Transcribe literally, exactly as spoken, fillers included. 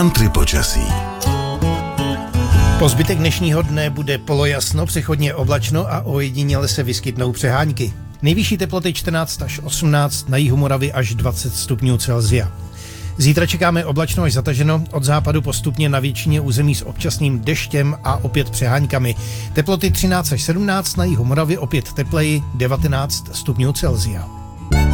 Tantry počasí. Po zbytek dnešního dne bude polojasno, přechodně oblačno a ojediněle se vyskytnou přehánky. Nejvyšší teploty čtrnáct až osmnáct, na jihu Moravy až dvacet stupňů Celsia. Zítra čekáme oblačno až zataženo, od západu postupně na většině území s občasným deštěm a opět přeháňkami. Teploty třináct až sedmnáct, na jihu Moravy opět tepleji, devatenáct stupňů Celsia.